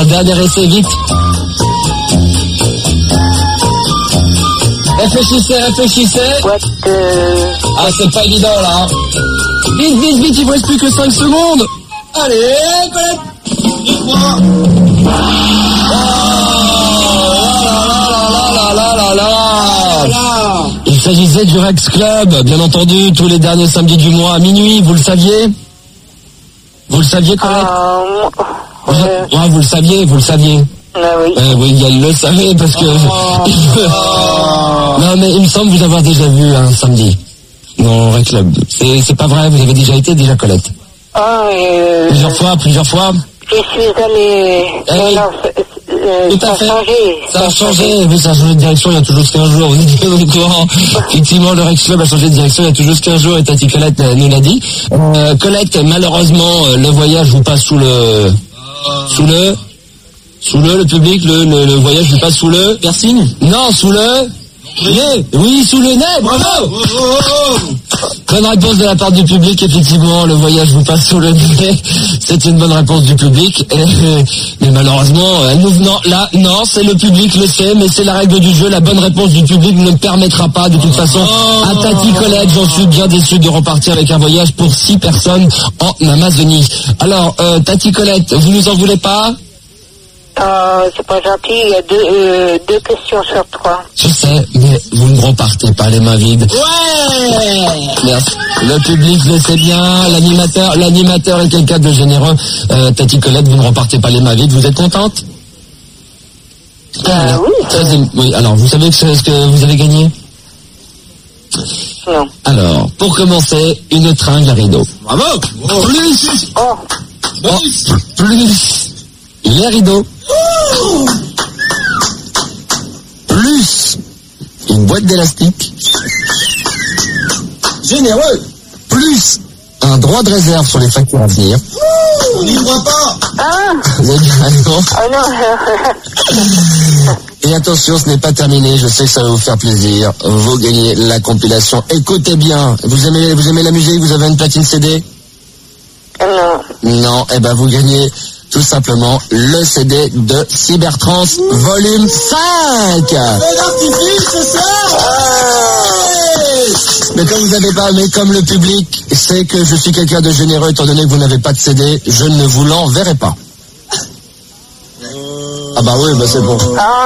Un dernier essai, vite. Réfléchissez. Ah, c'est pas évident, là. Vite, il vous reste plus que 5 secondes. Allez, Colette. Il s'agissait du Rex Club, bien entendu, tous les derniers samedis du mois à minuit, vous le saviez? Vous le saviez, Colette? Ouais, vous le saviez. Oui, elle le savait parce que... Non, mais il me semble vous avoir déjà vu un samedi dans le Rex Club. C'est pas vrai, vous avez déjà été, Colette? Plusieurs fois. Je suis allée... Tout à fait. Ça a changé, oui, ça a changé de direction il y a tout juste 15 jours. Vous êtes bien au courant. Effectivement, le Rex Club a changé de direction il y a tout juste 15 jours et Tati Colette nous l'a dit. Colette, malheureusement, le voyage vous passe sous le public, le voyage vous passe sous le piercing? Non, sous le nez. Oui, sous le nez, bravo. Bonne réponse de la part du public, effectivement, le voyage vous passe sous le nez. C'est une bonne réponse du public. Mais malheureusement, non, c'est le public le sait, mais c'est la règle du jeu. La bonne réponse du public ne permettra pas, de toute façon, à Tati Colette, j'en suis bien déçu, de repartir avec un voyage pour 6 personnes en Amazonie. Alors, Tati Colette, vous nous en voulez pas? C'est pas gentil, il y a deux questions sur 3. Je sais, mais vous ne repartez pas les mains vides. Ouais! Merci. Le public le sait bien, l'animateur est quelqu'un de généreux. Tati Colette, vous ne repartez pas les mains vides, vous êtes contente? Oui. Oui, alors, vous savez ce que vous avez gagné? Non. Alors, pour commencer, une tringle à rideau. Bravo! Plus les rideaux. Plus une boîte d'élastique. Généreux. Plus un droit de réserve sur les factures à venir. On n'y croit pas. Et attention, ce n'est pas terminé, je sais que ça va vous faire plaisir. Vous gagnez la compilation. Écoutez bien, vous aimez la musique, vous avez une platine CD? Non, eh ben vous gagnez tout simplement le CD de Cybertrans volume 5. Mais comme le public sait que je suis quelqu'un de généreux, étant donné que vous n'avez pas de CD, je ne vous l'enverrai pas. Ah bah oui, bah c'est bon.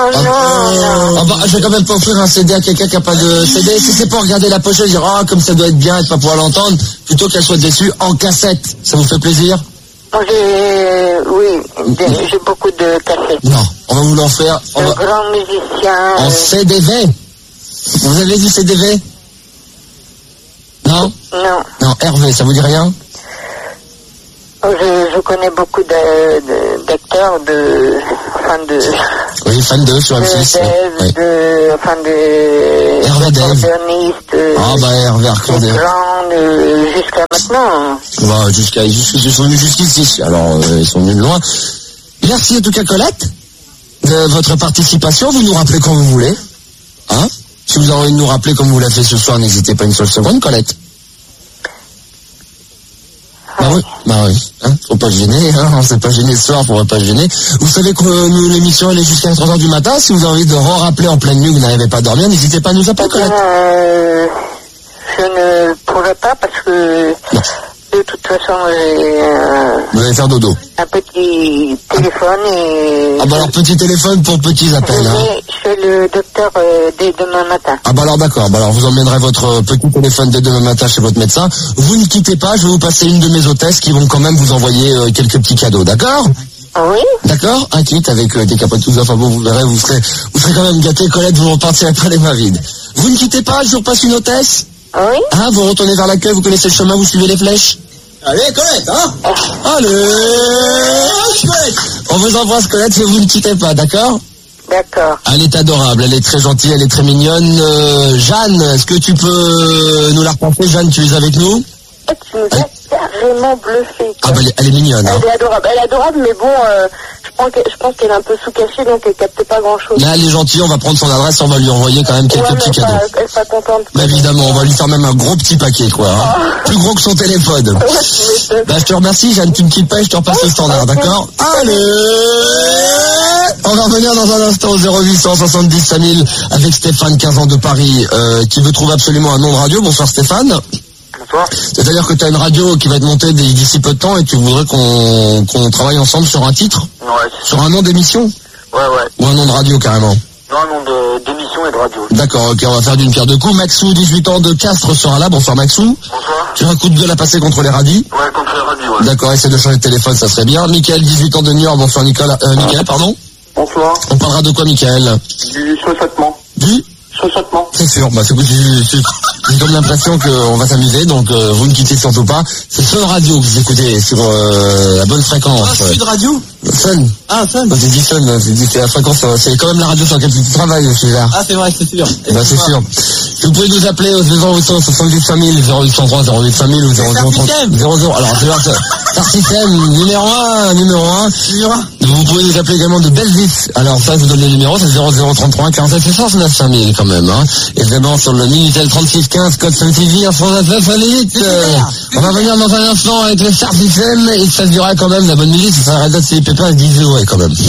Je vais quand même pas offrir un CD à quelqu'un qui n'a pas de CD. Si c'est pour regarder la pochette et dire comme ça doit être bien et pas pouvoir l'entendre, plutôt qu'elle soit déçue en cassette. Ça vous fait plaisir? J'ai beaucoup de cassettes. Non, on va vous l'en faire. Grand musicien. En CDV. Vous avez dit CDV? Non? Non, Hervé, ça vous dit rien? Je connais beaucoup d'acteurs, oui, fans d'eux sur M6. Hervé Dev. Hervé accordéon. Jusqu'à maintenant. Ils sont venus jusqu'ici, alors ils sont venus de loin. Merci en tout cas Colette de votre participation, vous nous rappelez quand vous voulez. Si vous avez envie de nous rappeler comme vous l'avez fait ce soir, n'hésitez pas une seule seconde, Colette. Bah oui. Faut pas se gêner, on s'est pas gêné ce soir, faut pas se gêner. Vous savez que l'émission elle est jusqu'à 3h du matin, si vous avez envie de rappeler en pleine nuit, vous n'arrivez pas à dormir, n'hésitez pas à nous appeler, Colette. Je ne pourrais pas parce que de toute façon vous allez faire dodo. Un petit téléphone et... alors petit téléphone pour petits appels. Je fais le docteur dès demain matin. Alors d'accord, alors vous emmènerez votre petit téléphone dès demain matin chez votre médecin. Vous ne quittez pas, je vais vous passer une de mes hôtesses qui vont quand même vous envoyer quelques petits cadeaux, d'accord? Oui. D'accord? Un kit avec des capotes tout ça, enfin bon, vous verrez, vous serez quand même gâtés, Colette, vous repartirez pas les mains vides. Vous ne quittez pas, je vous repasse une hôtesse? Oui. Vous retournez vers l'accueil, vous connaissez le chemin, vous suivez les flèches? Allez, Colette, Allez, Colette. On vous embrasse, Colette, et vous ne quittez pas, d'accord? D'accord. Elle est adorable, elle est très gentille, elle est très mignonne. Jeanne, est-ce que tu peux nous la repasser? Jeanne, tu es avec nous? Tu nous as carrément bluffé. Elle est mignonne. Elle est adorable, mais bon, je pense qu'elle est un peu sous-cachée, donc elle capte pas grand-chose. Là, elle est gentille, on va prendre son adresse, on va lui envoyer quand même quelques petits cadeaux. Elle sera contente. Évidemment, on va lui faire même un gros petit paquet, quoi. Plus gros que son téléphone. Je te remercie, Jeanne, tu me quittes pas et je te repasse le standard, d'accord? Allez! revenir dans un instant au 0800 70 5000 avec Stéphane, 15 ans de Paris, qui veut trouver absolument un nom de radio. Bonsoir Stéphane. Bonsoir. C'est-à-dire que tu as une radio qui va être montée d'ici peu de temps et tu voudrais qu'on travaille ensemble sur un titre? Ouais. Sur un nom d'émission? Ouais. Ou un nom de radio carrément? Non, un nom d'émission et de radio. D'accord, ok, on va faire d'une pierre deux coups. Maxou, 18 ans de Castres, sera là. Bonsoir Maxou. Bonsoir. Tu as un coup de gueule à passer contre les radis? Ouais, contre les radios, ouais. D'accord, essaie de changer de téléphone, ça serait bien. Michael, 18 ans de New York. Bonsoir Michael, pardon. Bonsoir. On parlera de quoi Michael? Du chuchotement. Du Chuchotement. C'est sûr, bah c'est good. J'ai comme l'impression qu'on va s'amuser, donc vous ne quittez surtout pas. C'est Fun Radio que vous écoutez sur la bonne fréquence. Ah, Sud Radio? Fun. Ah, Fun. Bah, c'est dit Fun, c'est la fréquence, c'est quand même la radio sur laquelle tu travailles, je suis là. Ah, c'est vrai, c'est sûr. Bah c'est sûr. Si vous pouvez nous appeler au 0800 70 5000, 0803 08 5000 ou 0030 alors c'est là, Star System, numéro 1. Vous pouvez nous appeler également de Belvis. Alors ça, je vous donne les numéros, c'est 0033 47 609 5000 quand même, hein. Évidemment, sur le Minitel 3615, code SunTV, 129 on va venir dans un instant avec le Star System, et ça durera quand même, la bonne musique, ça sera Red Hot Chili Peppers, 10 euros quand même.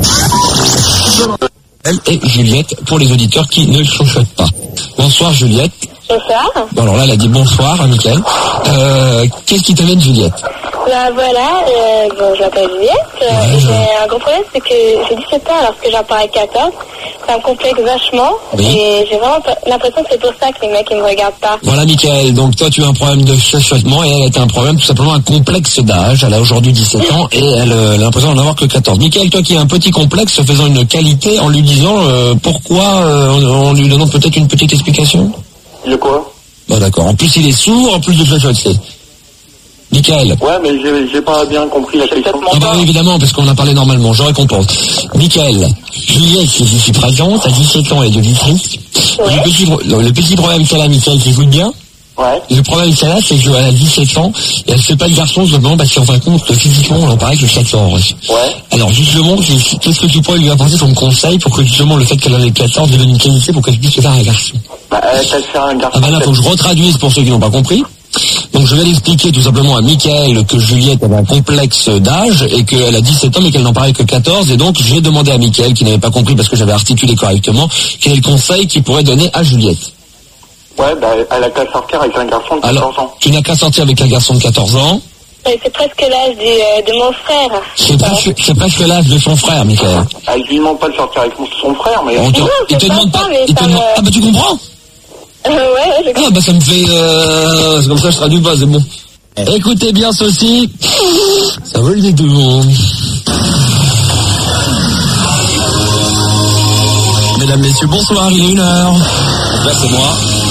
Elle et Juliette, pour les auditeurs qui ne chuchotent pas. Bonsoir Juliette. Bonsoir. Bon alors là, elle a dit bonsoir à Mickaël. Qu'est-ce qui t'amène Juliette? Bah voilà, bon, je m'appelle Juliette. J'ai un gros problème, c'est que j'ai 17 ans alors que j'en parais 14. Ça me complexe vachement. Oui. Et j'ai vraiment l'impression que c'est pour ça que les mecs ils me regardent pas. Voilà Mickaël, donc toi tu as un problème de chuchotement et elle a un problème, tout simplement un complexe d'âge. Elle a aujourd'hui 17 ans et elle a l'impression d'en avoir que 14. Mickaël, toi qui as un petit complexe, faisant une qualité en lui disant pourquoi, en lui donnant peut-être une petite explication? De quoi? Bon d'accord, en plus il est sourd, en plus de chuchoter. Mickaël. Ouais, mais j'ai pas bien compris la question. Ah bah oui, évidemment, parce qu'on a parlé normalement, je récompense. Mickaël, Juliette, si je suis présente, à 17 ans et de Vitry. Ouais. Le petit problème qu'elle a, Mickaël, qui écoute bien. Ouais. Le problème qu'elle a, c'est qu'elle a 17 ans, et elle fait pas de garçon, simplement parce qu'en fin de compte, physiquement, on en paraît que 14. Ouais. Alors, justement, qu'est-ce que tu pourrais lui apporter comme conseil pour que, justement, le fait qu'elle ait 14 lui donne une qualité pour qu'elle puisse se faire un garçon? Bah, elle fait un garçon. Ah bah là, faut que je retraduise pour ceux qui n'ont pas compris. Donc je vais l'expliquer tout simplement à Mickaël que Juliette avait un complexe d'âge et qu'elle a 17 ans mais qu'elle n'en parlait que 14, et donc j'ai demandé à Mickaël, qui n'avait pas compris parce que j'avais articulé correctement, quel est le conseil qu'il pourrait donner à Juliette. Ouais, bah elle a qu'à sortir avec un garçon de 14 Alors, ans. tu n'as qu'à sortir avec un garçon de 14 ans. C'est presque l'âge de mon frère. C'est presque l'âge de son frère, Mickaël. Elle lui demande pas de sortir avec son frère, mais... Il te demande pas, ah bah tu comprends? Ouais, Ah bah ça me fait... c'est comme ça je traduis pas, c'est bon. Écoutez bien ceci. Ça vole les deux mondes. Mesdames, messieurs, bonsoir, il est 1h. Là c'est moi.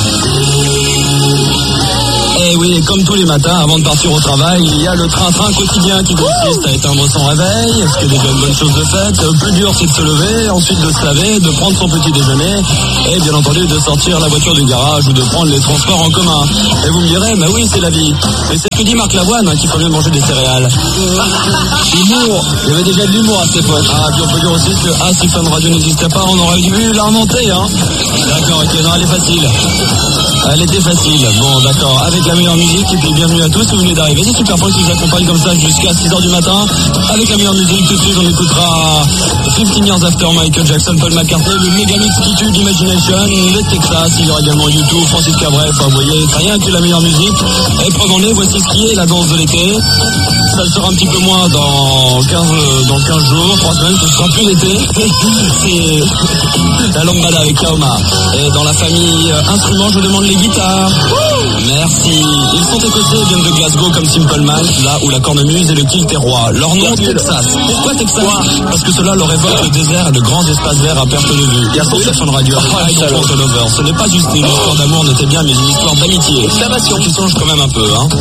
Et oui, comme tous les matins, avant de partir au travail, il y a le train-train quotidien qui consiste à éteindre son réveil, ce qui est déjà une bonne chose de faite. Le plus dur, c'est de se lever, ensuite de se laver, de prendre son petit déjeuner, et bien entendu de sortir la voiture du garage ou de prendre les transports en commun. Et vous me direz, bah oui, c'est la vie. Mais c'est ce que dit Marc Lavoine, qu'il faut bien manger des céréales. Humour. Il y avait déjà de l'humour à cette époque. Ah, puis on peut dire aussi que si Fun Radio n'existait pas, on aurait dû la remonter, hein. D'accord, ok, non, elle est facile. Elle était facile. Bon, d'accord. Avec la meilleure musique, et puis bienvenue à tous, vous venez d'arriver. C'est super fun qui vous accompagne comme ça jusqu'à 6h du matin. Avec la meilleure musique, tout de suite, on écoutera 15 Years After, Michael Jackson, Paul McCartney, le Megamix qui tue d'Imagination, les Texas, il y aura également YouTube, Francis Cabrel, enfin, vous voyez, rien que la meilleure musique. Épreuve en est, voici ce qui est la danse de l'été. Ça sera un petit peu moins dans 15 jours, 3 semaines, ce sera plus l'été. C'est la lambada avec Kaoma. Et dans la famille instruments, je demande les guitares. Merci. Ils sont écossais, viennent de Glasgow comme Simple Minds, là où la cornemuse et le kilt est roi. Leur nom, Texas. Pourquoi Texas? Parce que cela leur évoque le désert et de grands espaces verts à perte de vue. Il y a sur Fun Radio, ce n'est pas juste une histoire d'amour, notez bien, mais une histoire d'amitié. Exclamation qui songe quand même un peu, hein.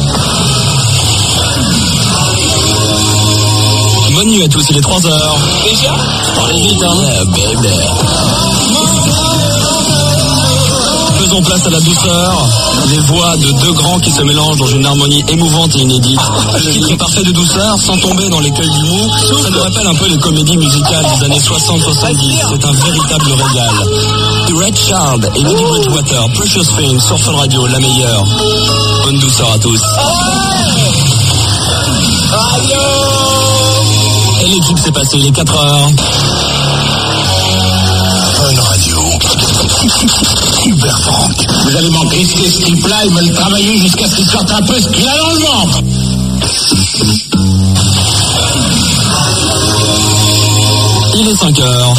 Bonne nuit à tous, il est 3h. Déjà? Parlez vite, hein. Yeah, baby. Faisons place à la douceur, les voix de deux grands qui se mélangent dans une harmonie émouvante et inédite. Le titre parfait de douceur, sans tomber dans l'écueil du mot, ça nous rappelle un peu les comédies musicales des années 60-70. C'est un véritable régal. Red Child et Lady Bridgewater, Precious Things, sur Fun Radio, la meilleure. Bonne douceur à tous. Et l'équipe s'est passée, il est 4h. Super Franck. Vous allez m'en crisser ce type-là et me le travailler jusqu'à ce qu'il sorte un peu ce qu'il a dans le ventre. Il est 5 heures.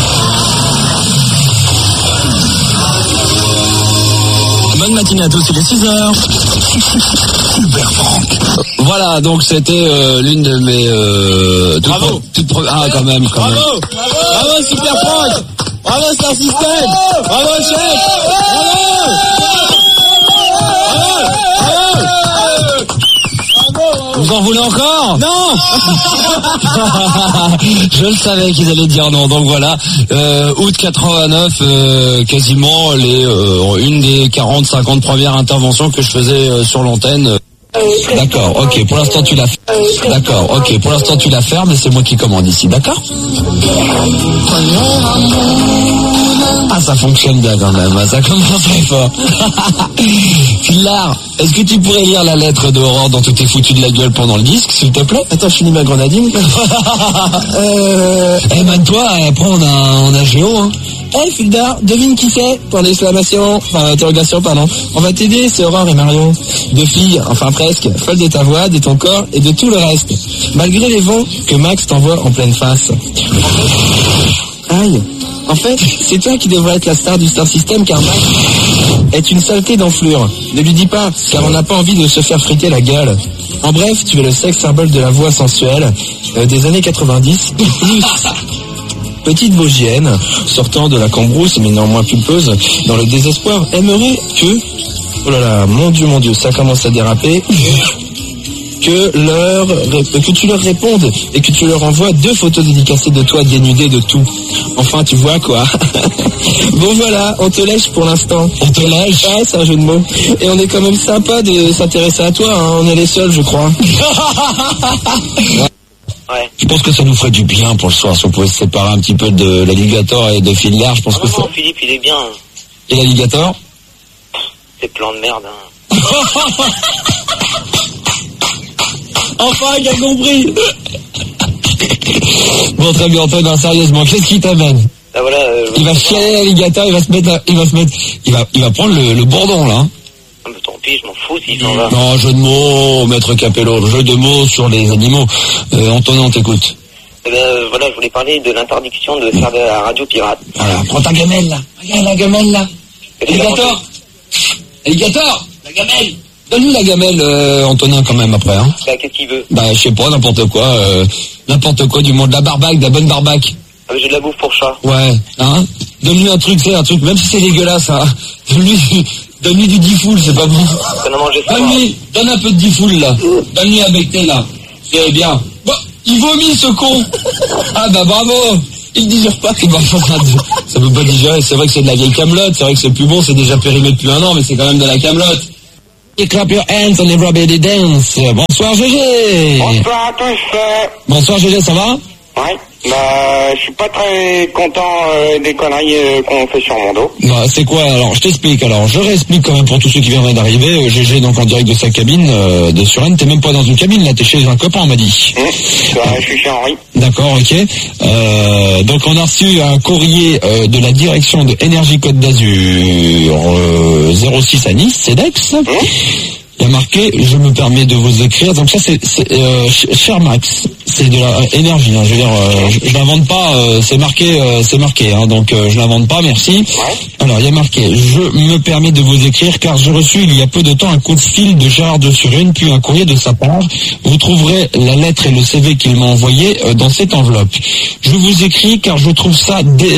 Bonne matinée à tous, il est 6 heures. Super Franck. Voilà, donc c'était l'une de mes... Bravo. Quand même. Bravo Super Franck. Bravo Star System. Bravo chef. Bravo. Vous en voulez encore? Non. Je le savais qu'ils allaient dire non, donc voilà. Août 89, quasiment une des 40-50 premières interventions que je faisais sur l'antenne. D'accord, ok, pour l'instant tu la fermes et c'est moi qui commande ici, d'accord? Ah, ça fonctionne bien quand même, ça commence très fort. Philard, est-ce que tu pourrais lire la lettre d'Aurore dont tu t'es foutu de la gueule pendant le disque, s'il te plaît? Attends, je finis ma grenadine. Toi, après on a Géo, hein. Fildar, devine qui c'est? Pour l'exclamation, interrogation, pardon. On va t'aider, c'est Aurore et Marion. Deux filles, enfin presque, folles de ta voix, de ton corps et de tout le reste. Malgré les vents que Max t'envoie en pleine face. Aïe. En fait, c'est toi qui devrais être la star du Star System car Max est une saleté d'enflure. Ne lui dis pas, car on n'a pas envie de se faire friter la gueule. En bref, tu es le sexe symbole de la voix sensuelle des années 90. Petite Vosgienne, sortant de la cambrousse mais néanmoins pulpeuse, dans le désespoir, aimerait que... Oh là là, mon Dieu, ça commence à déraper. Que tu leur répondes et que tu leur envoies 2 photos dédicacées de toi dénudée de tout. Enfin, tu vois quoi. Bon voilà, on te lèche pour l'instant. On te lèche? Ouais, c'est un jeu de mots. Et on est quand même sympa de s'intéresser à toi, hein. On est les seuls, je crois. Ouais. Je pense que ça nous ferait du bien pour le soir si on pouvait se séparer un petit peu de l'alligator et de Philard. Je pense que non, Philippe, il est bien. Et l'alligator? C'est plein de merde, hein. Enfin, il a compris. Bon, très bien, Antoine, sérieusement, qu'est-ce qui t'amène? Là, voilà, il va chialer l'alligator, il va prendre le bourdon, là. Ah, mais tant pis, je m'en fous s'il s'en va. Non, jeu de mots, maître Capello, jeu de mots sur les animaux. Antoine, on t'écoute. Voilà, je voulais parler de l'interdiction de faire de la radio pirate. Voilà, prends ta gamelle, là. Regarde la gamelle, là. Alligator, la gamelle. Donne-lui la gamelle, Antonin, quand même, après, hein. Bah, qu'est-ce qu'il veut? Bah, je sais pas, n'importe quoi du monde. De la barbaque, de la bonne barbaque. Ah, mais j'ai de la bouffe pour chat. Ouais, hein. Donne-lui un truc, même si c'est dégueulasse, hein. Donne-lui du difool, c'est pas bon. Donne un peu de difool, là. Donne-lui un becté, là. C'est bien. Bon, il vomit, ce con. Ah, bah, bravo. Il digère pas. Ça peut pas digérer. C'est vrai que c'est de la vieille camelote. C'est vrai que c'est plus bon. C'est déjà périmé depuis 1 an, mais c'est quand même de la camelote. Et clap your hands and everybody dance. Bonsoir, GG. Bonsoir à tous. Bonsoir, GG, ça va? Ouais. Bah, je suis pas très content des conneries qu'on fait sur mon dos. Bah, c'est quoi alors? Je t'explique. Alors, je réexplique quand même pour tous ceux qui viendraient d'arriver. GG donc en direct de sa cabine de Suresnes. T'es même pas dans une cabine là, t'es chez un copain, on m'a dit. Je suis chez Henri. D'accord, ok. Donc on a reçu un courrier de la direction de Énergie Côte d'Azur 06 à Nice, CEDEX. Il y a marqué, je me permets de vous écrire. Donc ça c'est cher Max, c'est de la énergie. Hein, je veux dire, je l'invente pas. C'est marqué. Hein, donc je l'invente pas. Merci. Ouais. Alors il y a marqué, je me permets de vous écrire car j'ai reçu il y a peu de temps un coup de fil de Gérard de Suresnes puis un courrier de sa part. Vous trouverez la lettre et le CV qu'il m'a envoyé dans cette enveloppe. Je vous écris car je trouve ça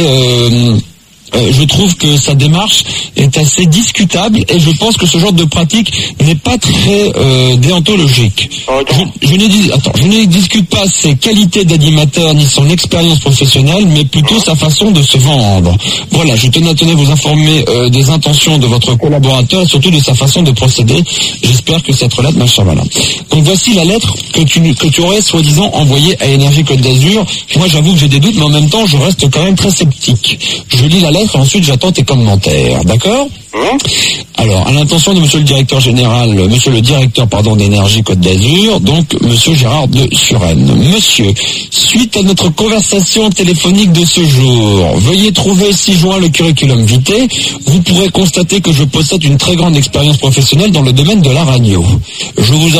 je trouve que sa démarche est assez discutable et je pense que ce genre de pratique n'est pas très déontologique. Je ne discute pas ses qualités d'animateur ni son expérience professionnelle, mais plutôt sa façon de se vendre. Voilà, je tenais à vous informer des intentions de votre collaborateur et surtout de sa façon de procéder. J'espère que cette lettre marchera. Voilà. Donc voici la lettre que tu aurais soi-disant envoyée à Énergie Côte d'Azur. Moi j'avoue que j'ai des doutes, mais en même temps je reste quand même très sceptique. Je lis la lettre et ensuite j'attends tes commentaires, d'accord? Alors, à l'intention de monsieur le directeur d'énergie Côte d'Azur, donc monsieur Gérard de Suresnes. Monsieur, suite à notre conversation téléphonique de ce jour, veuillez trouver ci-joint le curriculum vitae. Vous pourrez constater que je possède une très grande expérience professionnelle dans le domaine de la radio. Je vous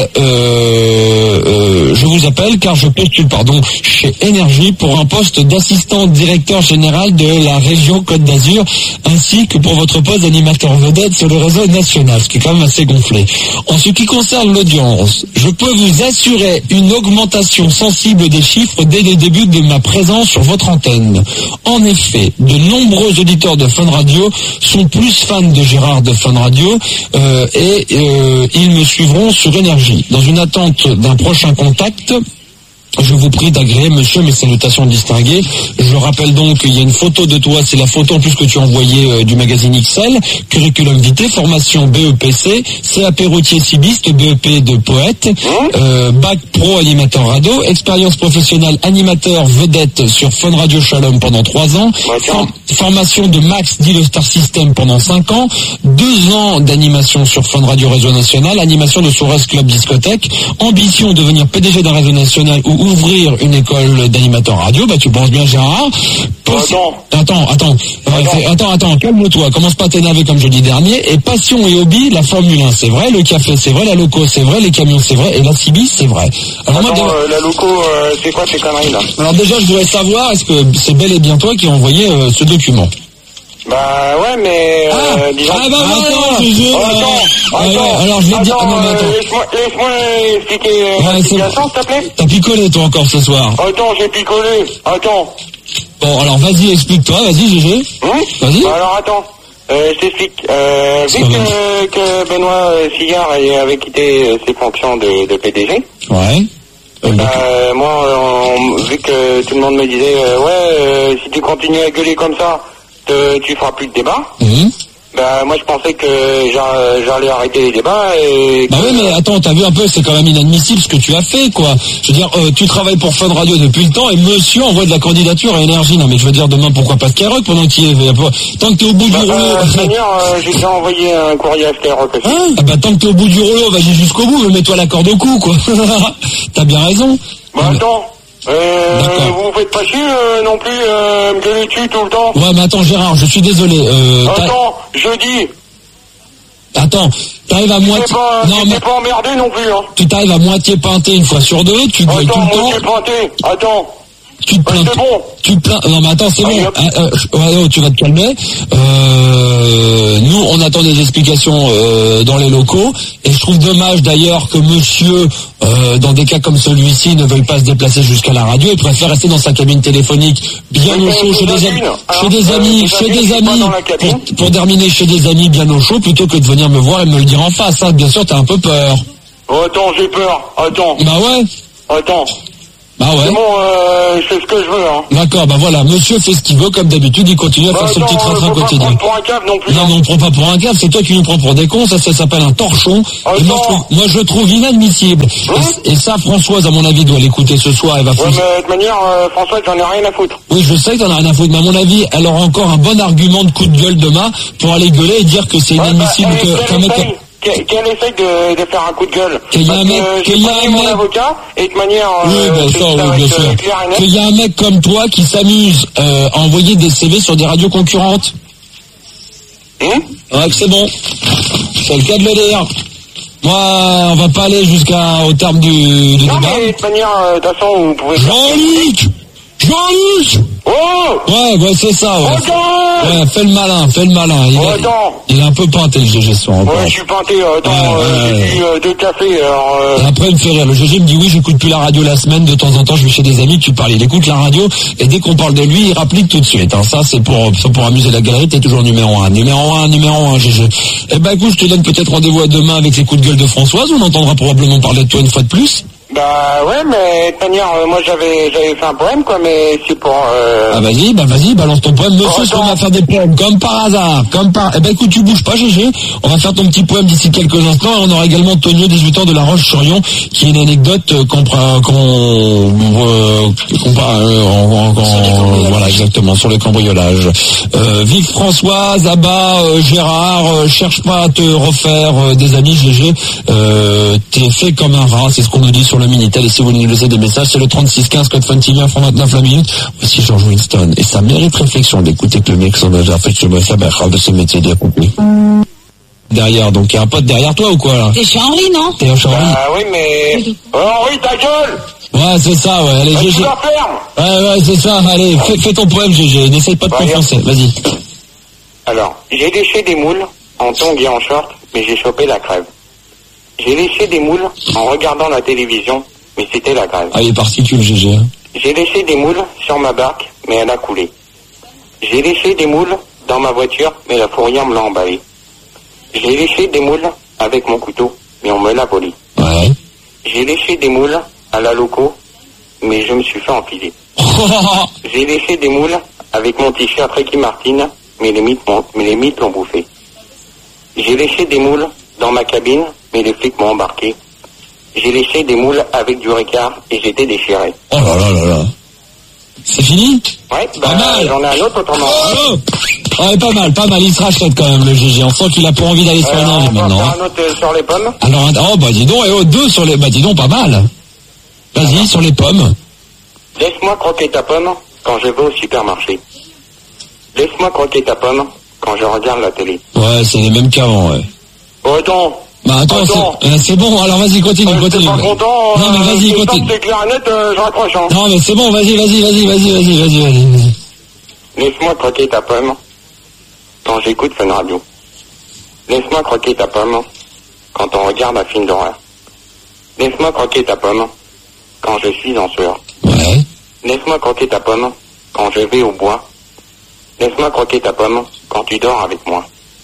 appelle car je postule, chez Énergie pour un poste d'assistant directeur général de la région Côte d'Azur, ainsi que pour votre poste d'animateur vedette sur le réseau national, ce qui est quand même assez gonflé. En ce qui concerne l'audience, je peux vous assurer une augmentation sensible des chiffres dès le début de ma présence sur votre antenne. En effet, de nombreux auditeurs de Fun Radio sont plus fans de Gérard de Fun Radio et ils me suivront sur Énergie. Dans une attente d'un prochain contact, je vous prie d'agréer, monsieur, mes salutations distinguées. Je rappelle donc qu'il y a une photo de toi, c'est la photo en plus que tu as envoyée du magazine XL, curriculum vitae, formation BEPC, CAP routier cibiste, BEP de poète, bac pro animateur radio, expérience professionnelle animateur vedette sur Fun Radio Shalom pendant 3 ans, formation de Max dit le Star System pendant 5 ans, 2 ans d'animation sur Fun Radio Réseau National, animation de Sourès Club Discothèque, ambition de devenir PDG d'un réseau national ou ouvrir une école d'animateur radio. Tu penses bien, Gérard. Attends, calme-toi, commence pas à t'énerver comme jeudi dernier. Et passion et hobby, la Formule 1 c'est vrai, le café c'est vrai, la loco c'est vrai, les camions c'est vrai, et la CB c'est vrai. Alors la loco, c'est quoi ces conneries là? Alors déjà je voudrais savoir, est-ce que c'est bel et bien toi qui as envoyé ce document? Bah ouais, mais disons... Attends, alors je vais te dire... Laisse-moi expliquer la situation, s'il te plaît. T'as picolé toi encore ce soir. Attends, j'ai picolé. Attends. Bon, alors vas-y, explique-toi, vas-y GG. Vas-y. Alors attends, je t'explique. Vu que Benoît Sigard avait quitté ses fonctions de PDG... Ouais. Moi, vu que tout le monde me disait, si tu continues à gueuler comme ça, tu feras plus de débat. Moi je pensais que j'allais arrêter les débats et... oui, mais attends, t'as vu un peu, c'est quand même inadmissible ce que tu as fait, quoi. Je veux dire, tu travailles pour Fun Radio depuis le temps et monsieur envoie de la candidature à Énergie. Non mais je veux dire, demain pourquoi pas Skyrock pendant qu'il est... Tant que t'es au bout du rouleau... De toute manière, j'ai déjà envoyé un courrier à Skyrock aussi. Tant que t'es au bout du rouleau, vas-y jusqu'au bout, mais mets-toi la corde au cou, quoi. T'as bien raison. Attends. Vous faites pas chier non plus me gueuler dessus tout le temps. Ouais mais attends Gérard, je suis désolé. Attends, je dis. Attends, t'arrives à moitié... T'es pas emmerdé non plus, hein. Tu t'arrives à moitié peinté une fois sur 2, tu gueules tout le temps. Moitié peinté, attends. Tu te plains. C'est bon. Tu te plains. Non mais attends, c'est bon. Tu vas te calmer. Nous, on attend des explications dans les locaux. Et je trouve dommage d'ailleurs que monsieur, dans des cas comme celui-ci, ne veuille pas se déplacer jusqu'à la radio. Il préfère rester dans sa cabine téléphonique, bien au chaud, chez des amis, pour terminer chez des amis bien au chaud, plutôt que de venir me voir et me le dire en face. Hein. Bien sûr, t'as un peu peur. Attends, j'ai peur. Attends. Bah ouais. Attends. Bah ouais. C'est bon, je fais ce que je veux, hein. D'accord, voilà, monsieur fait ce qu'il veut, comme d'habitude, il continue à faire ce petit train quotidien. On prend pas pour un cave non plus. Non, on prend pas pour un cave, c'est toi qui nous prends pour des cons, ça s'appelle un torchon. Et moi, je trouve inadmissible. Et ça, Françoise, à mon avis, doit l'écouter ce soir, elle va foutre. Mais de toute manière, Françoise, j'en ai rien à foutre. Oui, je sais que t'en as rien à foutre, mais à mon avis, elle aura encore un bon argument de coup de gueule demain pour aller gueuler et dire que c'est inadmissible qu'un mec... Qu'elle essaye de faire un coup de gueule. Qu'il y a un mec, mon avocat, et de manière... qu'il y a un mec comme toi qui s'amuse à envoyer des CV sur des radios concurrentes. Ouais, c'est bon. C'est le cas de le dire. Moi, on va pas aller jusqu'au terme du débat. Non, mais de toute manière, de toute façon, vous pouvez... Jean-Luc, Oh ouais, c'est ça, ouais. Ouais, fais le malin. Il est un peu peinté, le GG, ce soir. Ouais, je suis peinté, j'ai bu 2 cafés, Et après, il me fait rire. Le GG me dit, oui, j'écoute plus la radio la semaine, de temps en temps, je vais chez des amis, tu parles. Il écoute la radio, et dès qu'on parle de lui, il rapplique tout de suite. Hein. Ça, c'est pour amuser la galerie, t'es toujours numéro 1. Numéro 1, GG. Eh ben, écoute, je te donne peut-être rendez-vous à demain avec les coups de gueule de Françoise, on entendra probablement parler de toi une fois de plus. Bah ouais, mais Tania, moi j'avais fait un poème, quoi, mais c'est pour... Ah vas-y, balance ton poème. Monsieur, on va faire des poèmes, comme par hasard. Eh ben écoute, tu bouges pas, GG. On va faire ton petit poème d'ici quelques instants. Et on aura également Tonio, 18 ans, de La Roche-sur-Yon, qui est une anecdote voilà, exactement, sur le cambriolage. Vive Françoise, Abba, Gérard, cherche pas à te refaire des amis, GG. T'es fait comme un rat, c'est ce qu'on nous dit sur le Minitel. Et si vous nous laissez des messages, c'est le 3615 code Fun TV, 1,29 la minute. Voici George Winston. Et ça mérite réflexion d'écouter que le mec s'en a déjà fait chez moi, ça de ce métier, bien compris. Derrière, donc il y a un pote derrière toi ou quoi là? T'es chez Henri, non? T'es chez Henri? Ah oui, mais... Henri, ta gueule! Ouais, c'est ça, ouais. Allez, GG. Ouais, c'est ça. Allez, fais ton poème, GG. N'essaye pas de t'enfoncer. Vas-y. Alors, j'ai léché des moules en tongs et en short, mais j'ai chopé la crève. J'ai léché des moules en regardant la télévision, mais c'était la grève. Ah, il est particule, GG. J'ai léché des moules sur ma barque, mais elle a coulé. J'ai léché des moules dans ma voiture, mais la fourrière me l'a emballé. J'ai léché des moules avec mon couteau, mais on me l'a volé. Ouais. J'ai léché des moules à la loco, mais je me suis fait enfiler. J'ai léché des moules avec mon t-shirt Ricky Martin, mais les mythes l'ont bouffé. J'ai léché des moules dans ma cabine, mais les flics m'ont embarqué. J'ai léché des moules avec du Ricard et j'étais déchiré. Oh là là là là. C'est fini? Ouais, pas mal. J'en ai un autre autrement. Ouais, pas mal. Il se rachète quand même, le GG. On sent qu'il a pas envie d'aller sur l'énergie maintenant. On va faire un autre sur les pommes. Alors, dis donc, deux sur les... dis donc, pas mal. Vas-y, sur les pommes. Laisse-moi croquer ta pomme quand je vais au supermarché. Laisse-moi croquer ta pomme quand je regarde la télé. Ouais, c'est les mêmes qu'avant, ouais. Oh, attends. C'est bon, alors vas-y, continue. Pas content, non, mais vas-y, continue. C'est clair et net, je raccroche. Hein. Non, mais c'est bon, vas-y. Laisse-moi croquer ta pomme quand j'écoute Fun Radio. Laisse-moi croquer ta pomme quand on regarde un film d'horreur. Laisse-moi croquer ta pomme quand je suis en sueur. Ouais. Laisse-moi croquer ta pomme quand je vais au bois. Laisse-moi croquer ta pomme quand tu dors avec moi.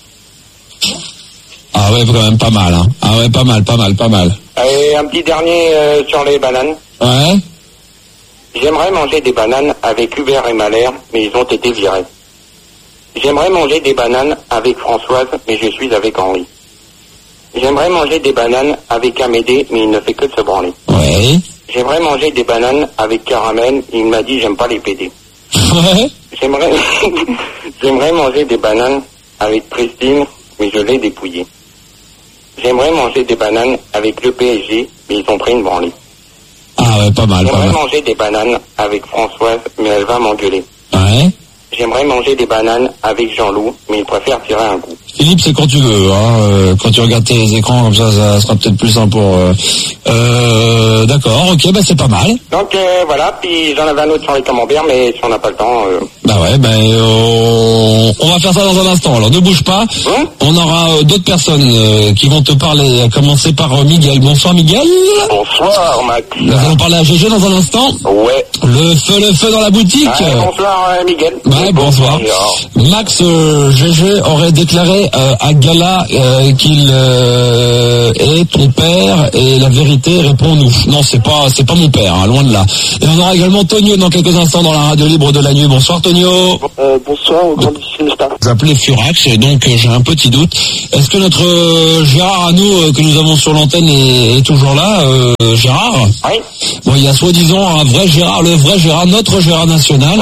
Ah ouais, quand même pas mal, hein. Ah ouais, pas mal. Et un petit dernier sur les bananes. Ouais. J'aimerais manger des bananes avec Hubert et Malher, mais ils ont été virés. J'aimerais manger des bananes avec Françoise, mais je suis avec Henri. J'aimerais manger des bananes avec Amédée, mais il ne fait que de se branler. Ouais. J'aimerais manger des bananes avec Caramel, il m'a dit j'aime pas les PD. Ouais. J'aimerais manger des bananes avec Christine, mais je l'ai dépouillée. J'aimerais manger des bananes avec le PSG, mais ils ont pris une branlée. Ah ouais, pas mal. J'aimerais manger des bananes avec Françoise, mais elle va m'engueuler. Ouais. J'aimerais manger des bananes avec Jean-Loup, mais il préfère tirer un coup. Philippe, c'est quand tu veux, hein. Quand tu regardes tes écrans comme ça sera peut-être plus simple pour... D'accord, ok, c'est pas mal. Donc voilà, puis j'en avais un autre sur les camemberts, mais si on n'a pas le temps... Bah ouais, on va faire ça dans un instant, alors ne bouge pas. On aura d'autres personnes qui vont te parler, à commencer par Miguel. Bonsoir Miguel. Bonsoir Max. Nous allons parler à GG dans un instant. Ouais. Le feu dans la boutique. Bonsoir Miguel. Ouais, bonsoir. Max, GG aurait déclaré à Gala qu'il est ton père, et la vérité répond nous. Non, c'est pas mon père, hein, loin de là. Et on aura également Tonio dans quelques instants dans la radio libre de la nuit. Bonsoir Tonio. Bonsoir au grandissime star. Vous appelez Furax, et donc j'ai un petit doute. Est-ce que notre Gérard à nous, que nous avons sur l'antenne, est toujours là, Gérard? Oui. Bon, il y a soi-disant un vrai Gérard, le vrai Gérard, notre Gérard national.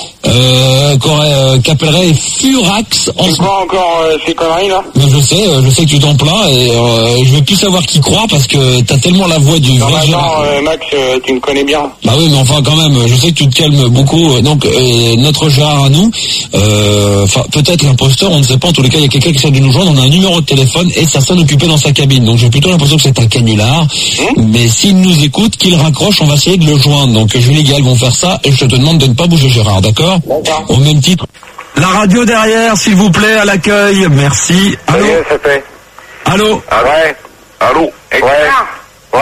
Qu'appellerait Furax. C'est quoi encore ces conneries là? Je sais que tu t'en plains, et je veux plus savoir qui croire, parce que t'as tellement la voix du vrai Gérard. Max, tu me connais bien. Bah oui, mais enfin quand même, je sais que tu te calmes beaucoup. Donc notre Gérard à nous, peut-être l'imposteur, on ne sait pas. En tous les cas, il y a quelqu'un qui essaie de nous joindre. On a un numéro de téléphone et ça sonne occupé dans sa cabine. Donc j'ai plutôt l'impression que c'est un canular. Mais s'il nous écoute, qu'il raccroche, on va essayer de le joindre. Donc Julie et Gaël vont faire ça, et je te demande de ne pas bouger Gérard, d'accord? Au même titre. La radio derrière, s'il vous plaît, à l'accueil. Merci. Allô? Ça fait. Allô? Ah ouais. Allô? Ouais.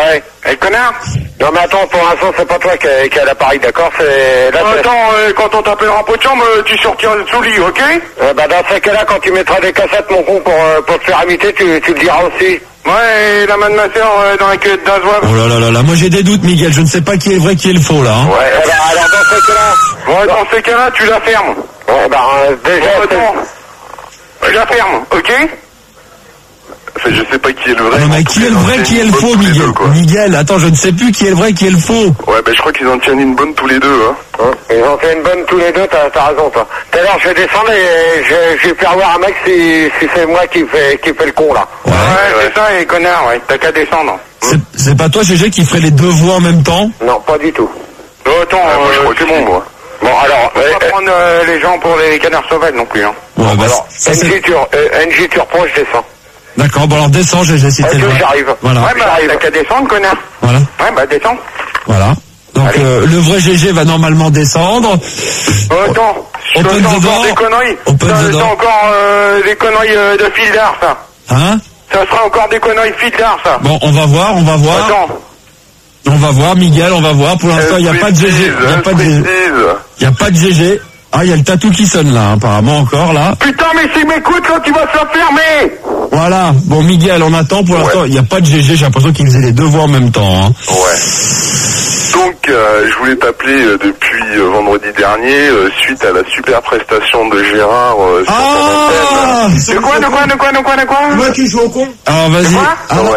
Eh, connard. Non, mais attends, pour l'instant, c'est pas toi qui a l'appareil, d'accord? C'est... Là, quand on t'appellera pot de chambre, tu sortiras sous lit, ok? Dans ce cas-là, quand tu mettras des cassettes, mon con, pour te faire imiter, tu le diras aussi. Ouais, et la main de ma sœur dans la queue d'Azois. Oh là, moi j'ai des doutes, Miguel, je ne sais pas qui est le vrai, qui est le faux, là. Hein. Ouais, alors dans ce cas-là... Ouais, dans ces cas-là, tu la fermes. Ouais, déjà... Tu la fermes, ok? Enfin, je sais pas qui est le vrai. Non, mais qui est le vrai, qui est le faux, Miguel? Miguel, attends, je ne sais plus qui est le vrai, qui est le faux. Ouais, je crois qu'ils en tiennent une bonne tous les deux, hein. Ils en tiennent une bonne tous les deux, t'as raison, toi. Tout à l'heure, je vais descendre et je vais faire voir un mec si c'est moi qui fait le con, là. Ouais, c'est ça, et connard, ouais. T'as qu'à descendre. C'est pas toi, GG, qui ferait les deux voix en même temps? Non, pas du tout. Attends, moi, je crois que c'est bon, moi. Bon, alors... On va pas prendre les gens pour les canards sauvages non plus, hein. Ouais, alors, NJ, tu reprends, je descends. D'accord, bon alors descends, j'ai cité le vrai. J'arrive. Voilà. Ouais, t'as qu'à descendre, connard. Voilà. Ouais, descends. Voilà. Donc le vrai GG va normalement descendre. Attends, Open the door. Des conneries. Open the door. C'est encore des conneries de fil d'art, ça. Hein? Ça sera encore des conneries de fil d'art, ça. Bon, on va voir. Attends. On va voir, Miguel, on va voir. Pour l'instant, il n'y a pas de GG. Il n'y a pas de GG. Ah, il y a le tatou qui sonne là, apparemment encore là. Putain, mais s'il m'écoute, quand tu vas se la fermer. Voilà. Bon, Miguel, on attend. Pour l'instant, il n'y a pas de GG. J'ai l'impression qu'ils faisaient les deux voix en même temps. Hein. Ouais. Donc, je voulais t'appeler depuis vendredi dernier, suite à la super prestation de Gérard sur ton antenne. De quoi Moi qui joue au con. Alors, vas-y. Ouais.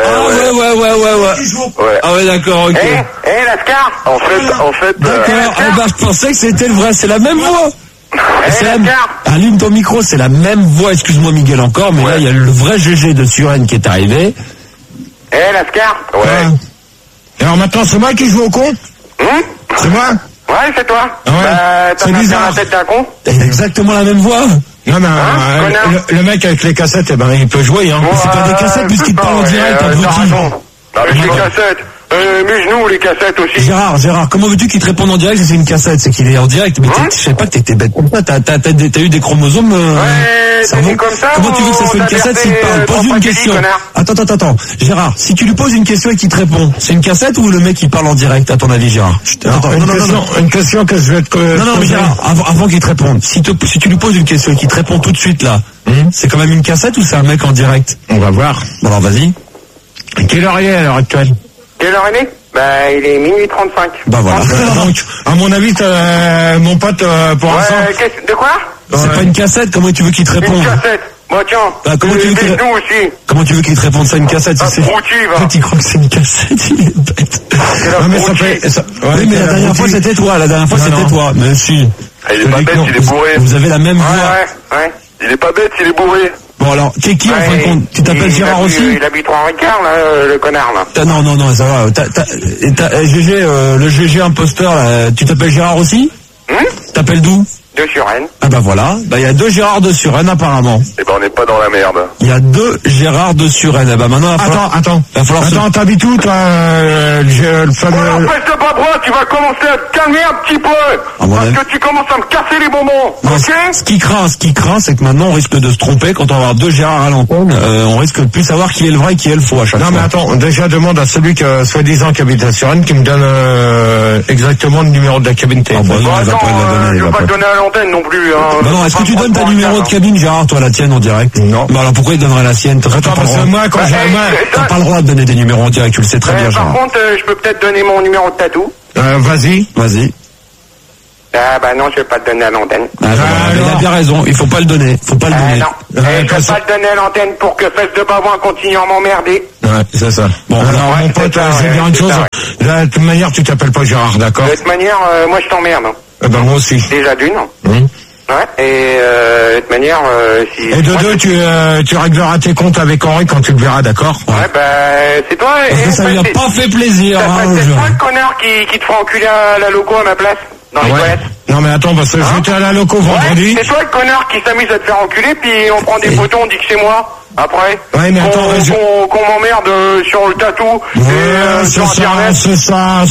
Ah ouais, d'accord, ok. Lascar. En fait. D'accord. Je pensais que c'était le vrai. C'est la même voix. Allume ton micro, c'est la même voix, excuse-moi Miguel encore, mais là il y a le vrai GG de Suren qui est arrivé. Lascar. Ouais. Alors maintenant c'est moi qui joue au con. C'est moi. Ouais, c'est toi. C'est bizarre. La tête d'un con. C'est exactement la même voix. Non mais le mec avec les cassettes, il peut jouer hein. C'est pas des cassettes puisqu'il te parle en direct, abruti. Avec les cassettes. Muse-nous les cassettes aussi. Gérard, comment veux-tu qu'il te réponde en direct si c'est une cassette? C'est qu'il est en direct, mais je sais pas que t'étais bête comme ça, t'as eu des chromosomes, c'est comme ça. Comment tu veux que ça soit une cassette s'il te parle? Pose une question. Attends. Gérard, si tu lui poses une question et qu'il te répond, c'est une cassette ou le mec il parle en direct à ton avis, Gérard? Une question que je vais te... Non, mais Gérard, avant qu'il te réponde, si tu lui poses une question et qu'il te répond tout de suite là, c'est quand même une cassette ou c'est un mec en direct? On va voir. Bon alors vas-y. Quelle heure il est à l'heure actuelle? Quelle heure il est? Il est minuit 35. Bah voilà. Donc, à mon avis, mon pote, pour l'instant... De quoi? C'est pas une cassette, comment tu veux qu'il te réponde? Une cassette. Bon tiens, comment tu veux qu'il te réponde ça, une cassette? Si tu crois que c'est une cassette, il est bête. Non mais ça fait... Oui mais la dernière fois c'était toi, mais si. Il est pas bête, il est bourré. Vous avez la même voix. Ouais. Il est pas bête, il est bourré. Bon alors, t'es qui en fin de compte? Tu t'appelles Gérard aussi? Il habite Trois-Ricard, là, le connard, là. Non, ça va. GG, le GG imposteur, là, tu t'appelles Gérard aussi? T'appelles d'où? De Suren. Ah bah voilà, il y a deux Gérard de Suren apparemment. Eh ben on n'est pas dans la merde. Il y a deux Gérard de Suren. Eh ben maintenant, Attends, t'habites où toi, le fameux... Reste pas bras, tu vas commencer à te calmer un petit peu. Parce que tu commences à me casser les bonbons. Ok? Ce qui craint, c'est que maintenant on risque de se tromper quand on va avoir deux Gérard à l'antenne. On risque de plus savoir qui est le vrai et qui est le faux à chaque fois. Non mais attends, déjà demande à celui soi-disant qui habite à Suren qui me donne exactement le numéro de la cabine téléphonique. Je vais pas te donner à l'antenne non plus. Non, est-ce que tu donnes ta numéro de cabine, Gérard, toi, la tienne en direct? Non. Bah alors pourquoi il donnerait la sienne? Attends, parce que moi, quand t'as pas le droit de donner des numéros en direct, tu le sais très bien, Gérard. Par contre, je peux peut-être donner mon numéro de tatou. Vas-y. Ah bah non, je vais pas te donner à l'antenne. Il a bien raison, il faut pas le donner. Non, je vais pas le donner à l'antenne pour que Fesse de Bavouin continue à m'emmerder. Ouais, c'est ça. Bon, alors mon pote, c'est bien une chose. De toute manière, tu t'appelles pas Gérard, d'accord? De toute manière, moi je t'emmerde. Ben moi aussi. Déjà d'une. Ouais, et de toute manière, si... Et de deux, tu régleras tes comptes avec Henri quand tu le verras, d'accord? Ouais, c'est toi... Parce que ça lui a pas fait plaisir. C'est toi le connard qui te fera enculer à la loco à ma place, dans les toilettes. Non mais attends, parce que j'étais à la loco vendredi. C'est toi le connard qui s'amuse à te faire enculer, puis on prend des photos, on dit que c'est moi. Après, ouais, mais attends, qu'on m'emmerde sur le tatou, sur Internet. C'est ça.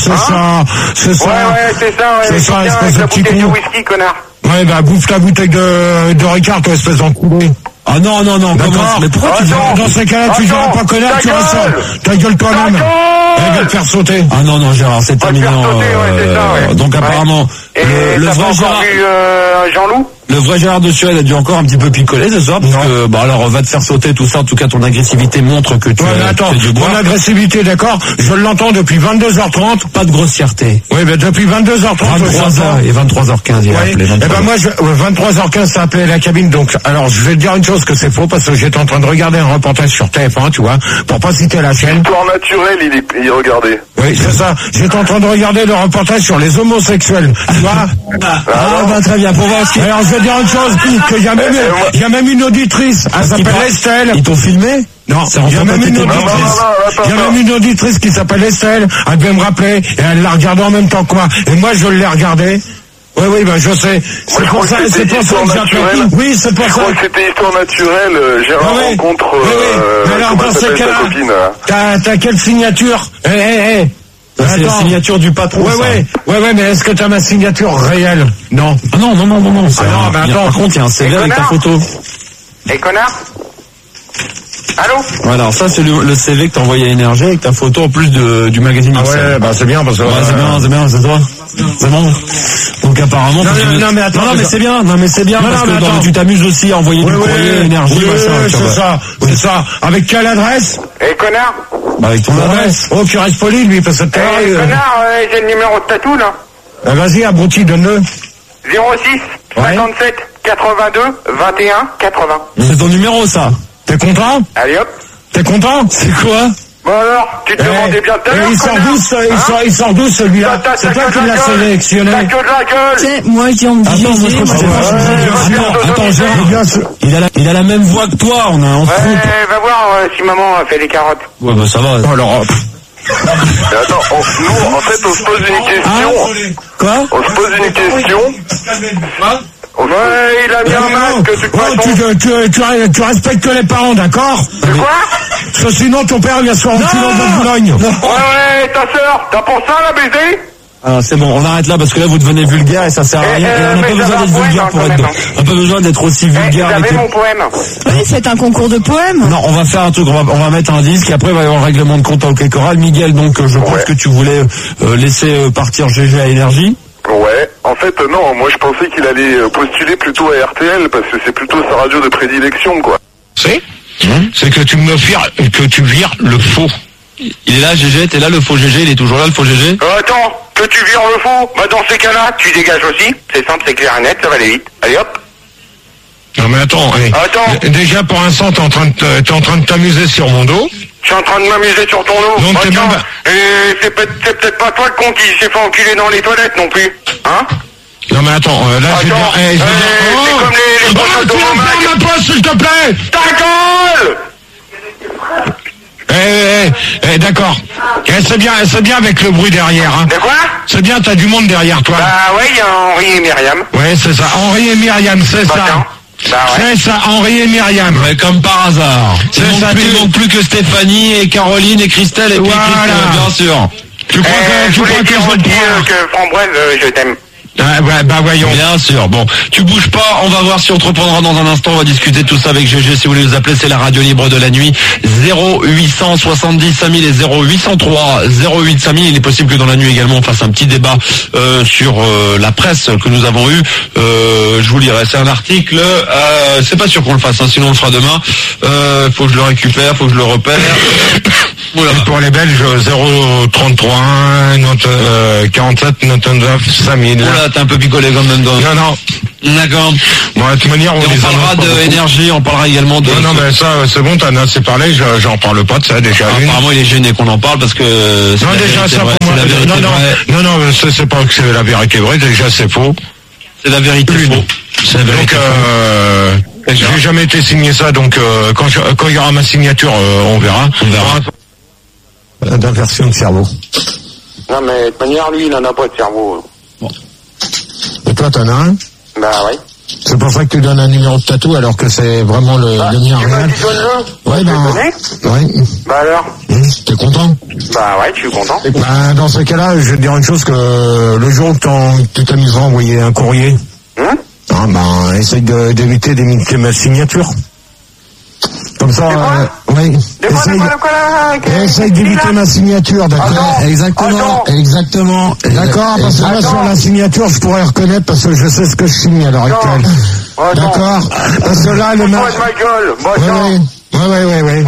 C'est ça, espèce de petit con. Whisky, connard. Ouais, bah bouffe la bouteille de Ricard, toi, espèce d'enculé. Ah non, d'accord. Mais pourquoi dans ces cas-là, tu diras pas connard, tu ressors. Ta gueule toi-même. Elle va te faire sauter. Ah non, Gérard, c'est terminé. Donc apparemment, le vrai Gérard... Jean-Loup? Le vrai Gérard de Suède a dû encore un petit peu picoler ce soir, parce que, bon alors, on va te faire sauter tout ça. En tout cas, ton agressivité montre que tu attends, mon agressivité, d'accord, je l'entends depuis 22h30. Pas de grossièreté. Oui, mais depuis 22h30. 23h et 23h15, il a appelé. Eh ben moi, 23h15, ça a appelé la cabine, donc, alors, je vais te dire une chose que c'est faux, parce que j'étais en train de regarder un reportage sur TF1, tu vois, pour pas citer la chaîne. Histoire naturelle, il regardait. Oui, c'est ça. J'étais en train de regarder le reportage sur les homosexuels, tu vois. Très bien, pour voir ce alors, je vais dire une chose, qu'il y a même une auditrice, elle s'appelle Estelle. Ils t'ont filmé? Non, il y a même une auditrice qui s'appelle Estelle, elle devait me rappeler, et elle l'a regardé en même temps que moi. Et moi, je l'ai regardé. Oui, ben je sais. C'est pour ça que j'appelle. Oui, c'est pour ça. Je crois que c'était histoire naturelle. Gérard rencontre mais alors, dans ces cas-là, t'as quelle signature? C'est la signature du patron. Ouais, mais est-ce que t'as ma signature réelle? Non. Ah non. Mais attends. Par contre, il y a un CV avec ta photo. Connard? Allô? Voilà, alors ça c'est le CV que t'as envoyé à Énergie avec ta photo en plus du magazine XL. Ouais, bah c'est bien parce que... c'est bien, c'est toi. C'est bon. Donc apparemment... Non mais c'est bien, parce que tu t'amuses aussi à envoyer du courrier, Énergie, machin. C'est ça. Avec quelle adresse? Connard? Bah avec ton adresse. Oh, tu restes poli, lui, parce que connard, j'ai le numéro de tatou, là. Vas-y, abruti, donne-le. 06 57 82 21 80. C'est ton numéro, ça. T'es content? Allez hop. T'es content? C'est quoi? Bon alors, tu te demandais bien tout à l'heure, il sort d'où celui-là? C'est toi qui l'as sélectionné. Ta gueule. Moi, je dis, on me dit Attends, Gérard, il a la même voix que toi, on a un fou. Va voir si maman a fait les carottes. Ouais, bah ça va. Alors... Attends, nous, en fait, on se pose une question. Quoi? On se pose une question. Ouais, il a mis un masque, de toute façon. Tu respectes les parents, d'accord? C'est quoi? Parce que sinon, ton père vient se faire enculer dans Boulogne. Ouais, ta sœur, t'as pensé à la baiser? Alors c'est bon, on arrête là parce que là vous devenez vulgaire et ça sert à rien. Et on n'a pas besoin d'être vulgaire pour être... On n'a pas besoin d'être aussi vulgaire. Vous avez mon poème. Oui, faites un concours de poèmes. Non, on va faire un truc, on va mettre un disque et après il va y avoir un règlement de compte au Hockey Choral. Miguel, donc je pense que tu voulais laisser partir GG à Énergie. Ouais, en fait non, moi je pensais qu'il allait postuler plutôt à RTL parce que c'est plutôt sa radio de prédilection, quoi. C'est que tu vires le faux. Il est là, GG, t'es là le faux GG, il est toujours là le faux GG. Attends, que tu vires le faux? Bah dans ces cas-là, tu dégages aussi. C'est simple, c'est clair et net, ça va aller vite. Allez hop. Non mais attends. Déjà pour l'instant t'es en train de t'amuser sur mon dos. Je suis en train de m'amuser sur ton dos. Donc c'est peut-être pas toi le con qui s'est fait enculer dans les toilettes non plus. Hein? Non mais attends, là je vais dire... c'est comme les poissons de ma poste s'il te plaît. Ta gueule! D'accord. C'est bien avec le bruit derrière, hein. De quoi? C'est bien, t'as du monde derrière toi. Bah ouais, il y a Henri et Myriam. Ouais, c'est ça. Henri et Myriam, c'est ça. Bah ouais. C'est ça, Henri et Myriam. Mais comme par hasard. C'est ça. Il manque plus que Stéphanie et Caroline et Christelle et puis Christelle, bien sûr. Tu crois que Framboise, je t'aime. Bah voyons. Bien sûr. Bon, tu bouges pas. On va voir si on te reprendra dans un instant. On va discuter de tout ça avec GG. Si vous voulez nous appeler, c'est la radio libre de la nuit. 0870 5000 et 0803 08 5000. Il est possible que dans la nuit également on fasse un petit débat sur la presse que nous avons eu. Je vous lirai. C'est un article. C'est pas sûr qu'on le fasse. Sinon on le fera demain. Faut que je le récupère. Faut que je le repère. Voilà. Pour les Belges, 033 47 99 5000. Oula, t'es un peu picolé quand même. Non. D'accord. Bon, de toute manière, on parlera d'énergie, on parlera également de... Non, mais ça, c'est bon, t'en as assez parlé, j'en parle pas de ça déjà. Apparemment, il est gêné qu'on en parle parce que... Non, déjà, ça pour moi... Non, c'est pas que c'est la vérité vraie, déjà, c'est faux. C'est la vérité faux. C'est la vérité faux. J'ai jamais été signé ça, donc quand il y aura ma signature, on verra. D'inversion de cerveau. Non, mais de toute manière, lui, il n'en a pas de cerveau. Bon. Et toi, t'en as un? Bah oui. C'est pour ça que tu donnes un numéro de tatou alors que c'est vraiment le mien réel. Tu donnes-le? Ouais, ouais. Bah alors? T'es content? Bah ouais, je suis content. Bah, dans ce cas-là, je vais te dire une chose, que le jour où tu t'amuseras à envoyer un courrier, essaye d'éviter d'imiter ma signature. Comme ça, oui. Essaye d'éviter ma signature, d'accord? Exactement. D'accord, parce que là, sur la signature, je pourrais reconnaître parce que je sais ce que je signe à l'heure actuelle. D'accord? Parce que là, le mec... Ouais.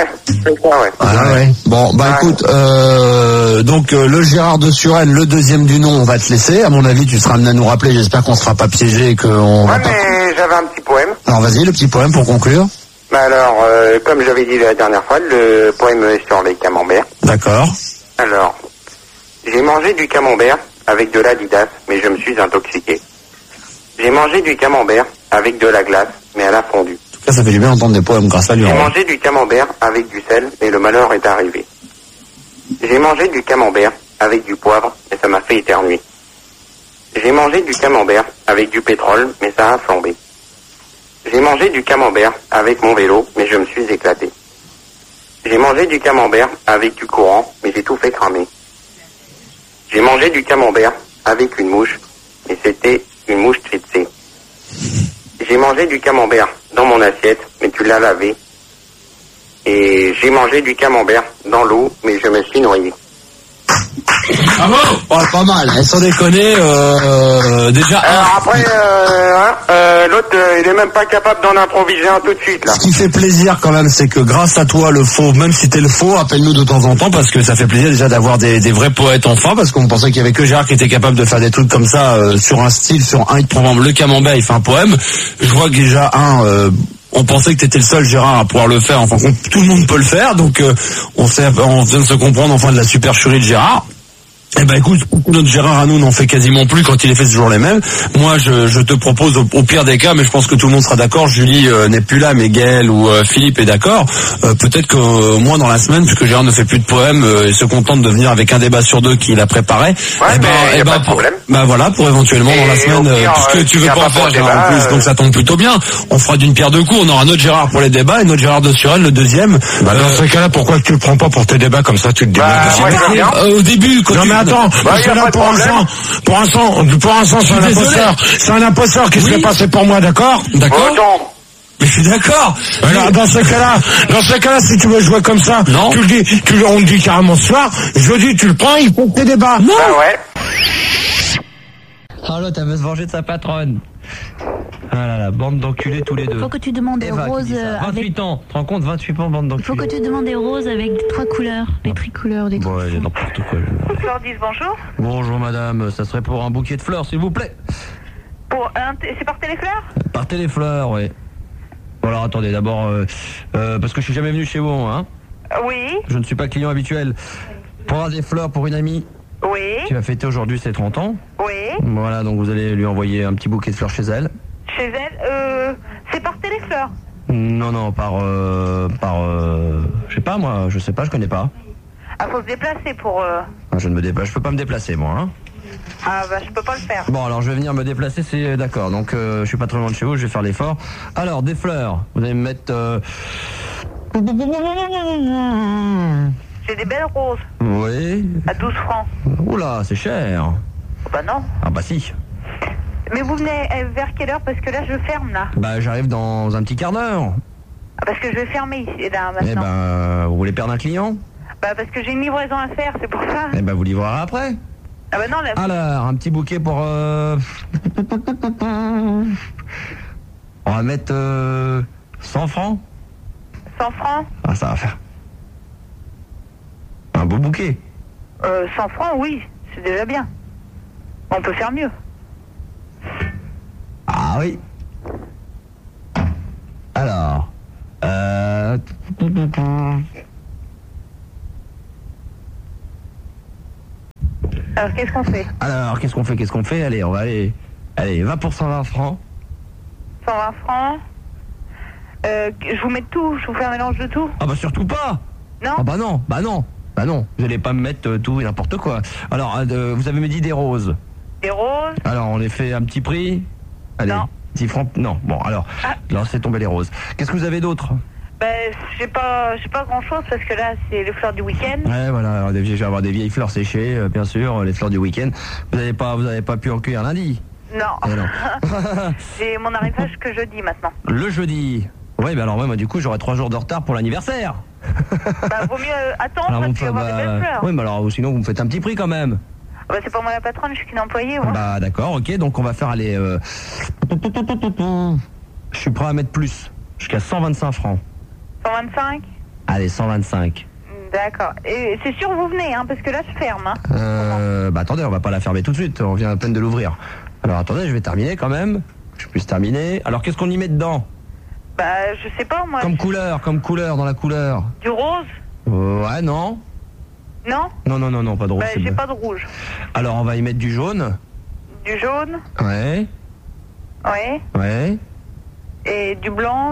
Bon, écoute, donc le Gérard de Suresnes, le deuxième du nom, on va te laisser. À mon avis, tu seras amené à nous rappeler. J'espère qu'on sera pas piégé et qu'on va pas... mais j'avais un petit poème. Alors vas-y, le petit poème pour conclure. Alors, comme j'avais dit la dernière fois, le poème est sur les camemberts. D'accord. Alors, j'ai mangé du camembert avec de l'Adidas, mais je me suis intoxiqué. J'ai mangé du camembert avec de la glace, mais elle a fondu. Ça fait du bien d'entendre des poèmes grâce à lui. J'ai mangé du camembert avec du sel, mais le malheur est arrivé. J'ai mangé du camembert avec du poivre, mais ça m'a fait éternuer. J'ai mangé du camembert avec du pétrole, mais ça a flambé. J'ai mangé du camembert avec mon vélo, mais je me suis éclaté. J'ai mangé du camembert avec du courant, mais j'ai tout fait cramer. J'ai mangé du camembert avec une mouche, mais c'était une mouche tritsée. J'ai mangé du camembert dans mon assiette, mais tu l'as lavé. Et j'ai mangé du camembert dans l'eau, mais je me suis noyé. Bravo. Oh, pas mal. Sans déconner, déjà. Alors après, l'autre, il est même pas capable d'en improviser un tout de suite, là. Ce qui fait plaisir quand même, c'est que grâce à toi, le faux, même si t'es le faux, appelle-nous de temps en temps, parce que ça fait plaisir déjà d'avoir des vrais poètes enfin, parce qu'on pensait qu'il y avait que Gérard qui était capable de faire des trucs comme ça, sur un style, sur un, il prend le camembert, il fait un poème. Je vois que déjà, on pensait que t'étais le seul, Gérard, à pouvoir le faire. Enfin, tout le monde peut le faire, donc on vient de se comprendre enfin de la supercherie de Gérard. Eh ben écoute, notre Gérard à nous n'en fait quasiment plus quand il est fait toujours les mêmes. Moi je te propose au pire des cas, mais je pense que tout le monde sera d'accord, Julie n'est plus là, mais Gaël ou Philippe est d'accord, peut-être que moi dans la semaine, puisque Gérard ne fait plus de poèmes et se contente de venir avec un débat sur deux qu'il a préparé, voilà, pour éventuellement dans la semaine, puisque tu veux pas en faire Gérard en plus, donc ça tombe plutôt bien, on fera d'une pierre deux coups, on aura notre Gérard pour les débats et notre Gérard de Suresnes le deuxième. Dans ce cas-là, pourquoi tu le prends pas pour tes débats comme ça, tu te démerdes? Au début, quand attends, parce que là, pour l'instant, c'est un imposteur qui se fait passer pour moi, d'accord? D'accord. Mais je suis d'accord. Alors, dans ce cas-là, si tu veux jouer comme ça, on te dit carrément ce soir, jeudi, tu le prends, il faut que tes débats. Non. Ah ouais. Ah l'autre, elle veut se venger de sa patronne. Ah là là, bande d'enculés tous les deux. Faut que tu demandes des roses 28 ans, tu te rends compte, 28 ans, bande d'enculés. Faut que tu demandes des roses avec 3 couleurs, les tricouleurs, des trucs. Ouais, il y a n'importe quoi. Fleur 10, bonjour. Bonjour madame, ça serait pour un bouquet de fleurs, s'il vous plaît. C'est par Téléfleur? Par Téléfleur, oui. Bon alors attendez, d'abord, parce que je suis jamais venu chez vous, hein. Oui. Je ne suis pas client habituel. Pour avoir des fleurs pour une amie. Oui. Qui va fêter aujourd'hui ses 30 ans. Oui. Voilà, donc vous allez lui envoyer un petit bouquet de fleurs chez elle. Chez elle, c'est par Téléfleur? Non, par je sais pas moi, je connais pas. Ah, faut se déplacer pour... Je peux pas me déplacer moi, hein. Ah bah je peux pas le faire. Bon alors je vais venir me déplacer, c'est d'accord, donc je suis pas très loin de chez vous, je vais faire l'effort. Alors, des fleurs, vous allez me mettre... J'ai des belles roses. Oui. À 12 francs. Oula, c'est cher. Bah non. Ah bah si. Mais vous venez vers quelle heure? Parce que là, je ferme, là. Bah, j'arrive dans un petit quart d'heure. Ah, parce que je vais fermer ici, là, maintenant. Eh ben, vous voulez perdre un client? Bah, parce que j'ai une livraison à faire, c'est pour ça. Eh ben, vous livrerez après. Ah bah non, là... Alors, un petit bouquet pour... On va mettre 100 francs. 100 francs? Ah, ça va faire. Un beau bouquet. 100 francs, oui, c'est déjà bien. On peut faire mieux. Ah oui. Alors, Alors, qu'est-ce qu'on fait? Allez, on va aller... Allez, 20 pour 120 francs. 120 francs. Je vous mets tout, je vous fais un mélange de tout. Ah bah surtout pas. Non. Ah bah non. Vous allez pas me mettre tout et n'importe quoi. Alors, vous avez dit des roses. Des roses. Alors, on les fait un petit prix. Allez, non. 10 francs. Non, bon, alors, là, c'est tombé les roses. Qu'est-ce que vous avez d'autre? J'ai pas grand chose parce que là, c'est les fleurs du week-end. Ouais, voilà, alors, je vais avoir des vieilles fleurs séchées, bien sûr, les fleurs du week-end. Vous avez pas pu en cueillir lundi? Non. Non. J'ai mon arrivage que jeudi maintenant. Le jeudi. Oui, bah alors moi du coup j'aurai 3 jours de retard pour l'anniversaire. Bah vaut mieux attendre Alors, parce que tu vas avoir des belles fleurs. Oui, mais alors sinon vous me faites un petit prix quand même. Bah c'est pas moi la patronne, je suis qu'une employée, moi. Bah d'accord, ok, donc on va faire aller... Je suis prêt à mettre plus, jusqu'à 125 francs. 125 ? Allez, 125. D'accord. Et c'est sûr vous venez, hein, parce que là je ferme. Hein. Bah attendez, on va pas la fermer tout de suite, on vient à peine de l'ouvrir. Alors attendez, je vais terminer quand même, que je puisse terminer. Alors qu'est-ce qu'on y met dedans ? Bah je sais pas moi. Comme couleur, dans la couleur. Du rose ? Ouais, non. Non ? Non, pas de rouge. Bah j'ai pas de rouge. Alors on va y mettre du jaune. Du jaune ? Ouais. Ouais. Ouais. Et du blanc,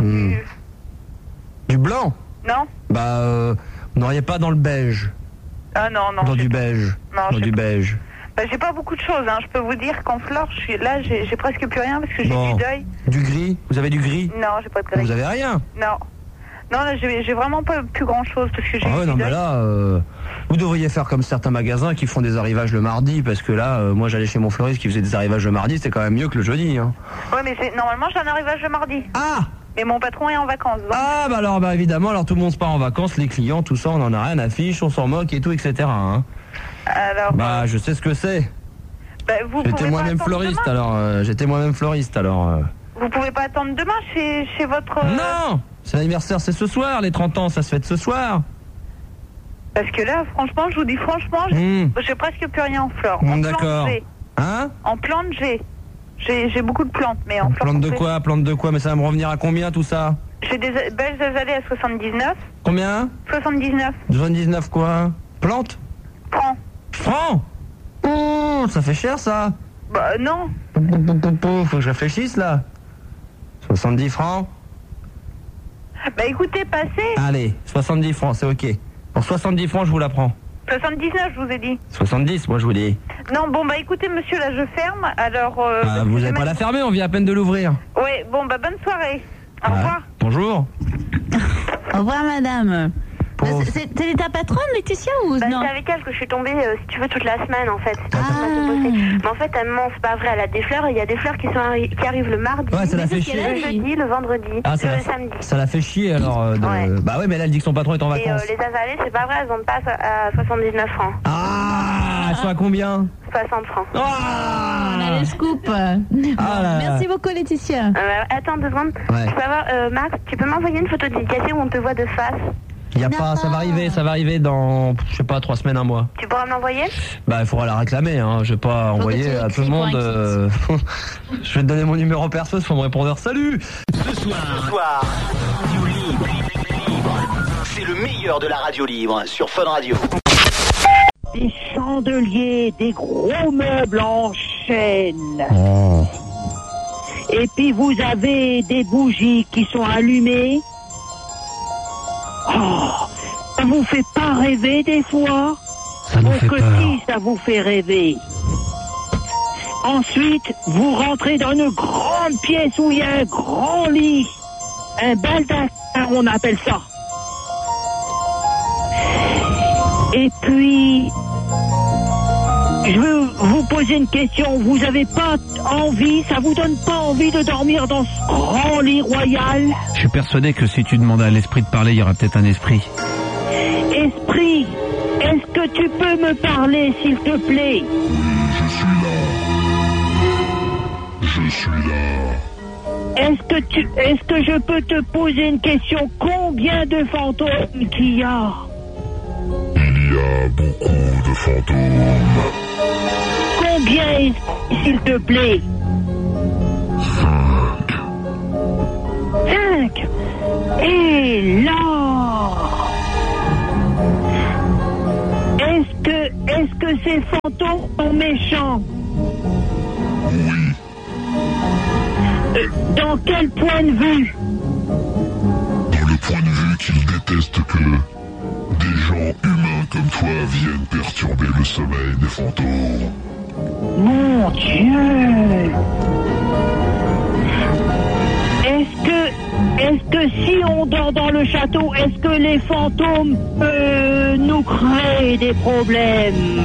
Du blanc ? Non ? Bah, vous n'auriez pas dans le beige. Ah non. Dans du beige. Non, dans du beige. Bah j'ai pas beaucoup de choses, hein. Je peux vous dire qu'en fleurs, j'ai presque plus rien parce que j'ai Bon. du deuil. Du gris ? Vous avez du gris ? Non, j'ai pas de gris. Vous avez rien ? Non. Non, là j'ai vraiment pas plus grand chose parce que j'ai Ah ouais, non, mais là, vous devriez faire comme certains magasins qui font des arrivages le mardi, parce que là, moi j'allais chez mon fleuriste qui faisait des arrivages le mardi, c'était quand même mieux que le jeudi. Hein. Ouais, mais normalement j'ai un arrivage le mardi. Ah ! Mais mon patron est en vacances. Donc... Ah bah alors, bah évidemment, alors tout le monde se part en vacances, les clients, tout ça, on en a rien à fiche, on s'en moque et tout, etc. Hein. Alors. Bah je sais ce que c'est. Bah, j'étais moi-même fleuriste, alors. Vous pouvez pas attendre demain chez votre... Non ! C'est l'anniversaire, c'est ce soir, les 30 ans, ça se fête ce soir. Parce que là, franchement, je vous dis franchement, j'ai presque plus rien en fleurs. D'accord. Hein ? En plantes, j'ai beaucoup de plantes, mais en fleurs... Plantes de quoi? Mais ça va me revenir à combien tout ça? J'ai des belles azalées à 79. Combien? 79. 79 quoi? Plantes? Francs? Oh, ça fait cher ça? Bah non. Faut que je réfléchisse là. 70 francs? Bah écoutez, passez. Allez, 70 francs, c'est ok. Pour 70 francs, je vous la prends. 79, je vous ai dit. 70, moi je vous dis. Non, bon bah écoutez monsieur, là je ferme, alors... vous n'allez pas la fermer, on vient à peine de l'ouvrir. Oui, bon bah bonne soirée. Au revoir. Bonjour. Au revoir madame. C'était ta patronne, Laetitia, ou non? C'est avec elle que je suis tombée, si tu veux, toute la semaine, en fait. Mais en fait, elle ment, c'est pas vrai, elle a des fleurs, il y a des fleurs qui arrivent le mardi, ouais, ça la fait le chier. jeudi, le vendredi, le samedi. Ça la fait chier, alors. Bah ouais, mais là, elle dit que son patron est en vacances. Et les azalées, c'est pas vrai, elles vendent pas à 79 francs. Ah, elles sont à combien? 60 francs. On a les scoops. Merci beaucoup, Laetitia. Attends 2 secondes. Ouais. Je peux avoir, Max, tu peux m'envoyer une photo dédicacée où on te voit de face? Y a pas, ça va arriver dans, je sais pas, 3 semaines, 1 mois. Tu pourras me l'envoyer? Bah, il faudra la réclamer, hein. Je vais pas envoyer à tout le monde. Je vais te donner mon numéro perso, il faut me répondre. Salut! Ce soir, Radio Libre. C'est le meilleur de la radio libre sur Fun Radio. Des chandeliers, des gros meubles en chêne. Oh. Et puis vous avez des bougies qui sont allumées. Oh, ça vous fait pas rêver des fois? Ça nous fait peur. Si, ça vous fait rêver. Ensuite, vous rentrez dans une grande pièce où il y a un grand lit. Un baldaquin, on appelle ça. Et puis, je veux vous poser une question. Vous avez pas envie, ça vous donne pas envie de dormir dans ce grand lit royal? Je suis persuadé que si tu demandais à l'esprit de parler, il y aura peut-être un esprit. Esprit, est-ce que tu peux me parler, s'il te plaît? Je suis là. Est-ce que je peux te poser une question? Combien de fantômes qu'il y a? Il y a beaucoup de fantômes. Combien, s'il te plaît? 5. Et là, est-ce que ces fantômes sont méchants? Oui. Dans quel point de vue? Dans le point de vue qu'ils détestent que des gens humains comme toi viennent perturber le sommeil des fantômes. Mon Dieu! Est-ce que si on dort dans le château, est-ce que les fantômes peuvent nous créer des problèmes?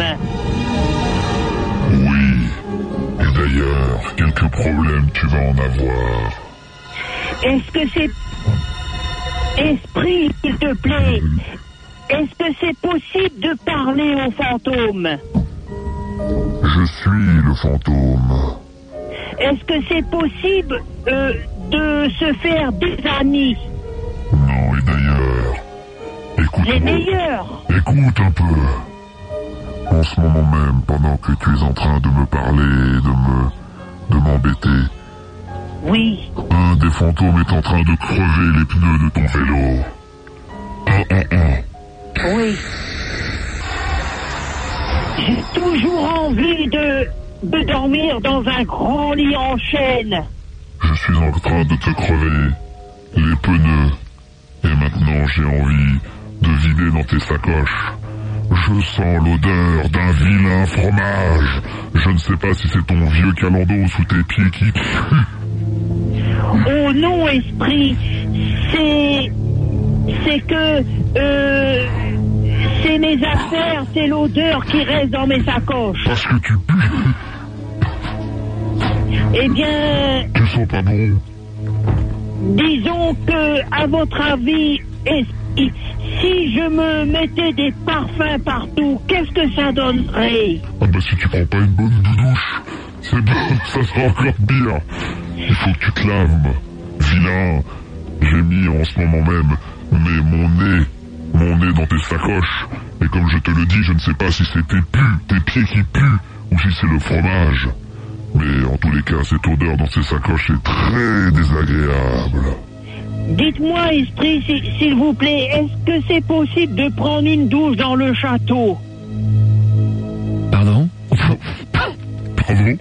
Oui. Et d'ailleurs, quelques problèmes tu vas en avoir. Est-ce que c'est Esprit, s'il te plaît, est-ce que c'est possible de parler au fantôme? Je suis le fantôme. Est-ce que c'est possible de se faire des amis? Non, et d'ailleurs, écoute-moi. Les meilleurs. Écoute un peu. En ce moment même, pendant que tu es en train de me parler, de m'embêter. Oui. Un des fantômes est en train de crever les pneus de ton vélo. Oui. J'ai toujours envie de dormir dans un grand lit en chêne. Je suis en train de te crever les pneus. Et maintenant, j'ai envie de vider dans tes sacoches. Je sens l'odeur d'un vilain fromage. Je ne sais pas si c'est ton vieux calendos sous tes pieds qui pue. Oh non, esprit, c'est que c'est mes affaires, c'est l'odeur qui reste dans mes sacoches. Parce que tu pues. Eh bien... Tu sens pas bon. Disons que, à votre avis, esprit, si je me mettais des parfums partout, qu'est-ce que ça donnerait? Ah bah si tu prends pas une bonne douche, c'est bon, ça sera encore pire. Il faut que tu te laves, vilain. J'ai mis en ce moment même mon nez dans tes sacoches. Et comme je te le dis, je ne sais pas si c'est tes pieds qui puent, ou si c'est le fromage. Mais en tous les cas, cette odeur dans ces sacoches est très désagréable. Dites-moi, esprit, s'il vous plaît, est-ce que c'est possible de prendre une douche dans le château? Pardon? Pardon?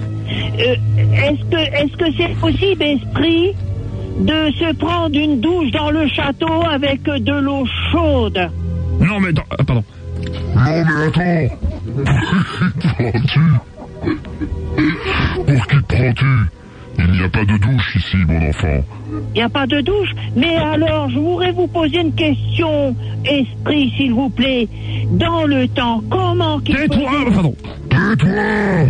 Est-ce que c'est possible, esprit, de se prendre une douche dans le château avec de l'eau chaude? Non, mais... pardon. Non, mais attends. Pour qui te prends-tu? Il n'y a pas de douche ici, mon enfant. Il n'y a pas de douche? Mais alors, je voudrais vous poser une question, esprit, s'il vous plaît. Dans le temps, comment... Tais-toi, pardon. Tais-toi!